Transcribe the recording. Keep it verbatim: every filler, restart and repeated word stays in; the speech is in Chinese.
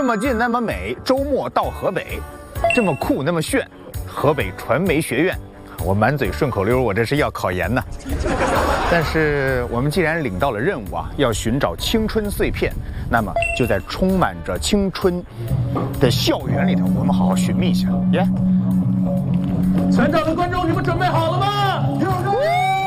么近那么美，周末到河北，这么酷那么炫，河北传媒学院。我满嘴顺口溜，我这是要考研呢。但是我们既然领到了任务啊，要寻找青春碎片，那么就在充满着青春的校园里头，我们好好寻觅一下。耶！ 全场的观众，你们准备好了吗？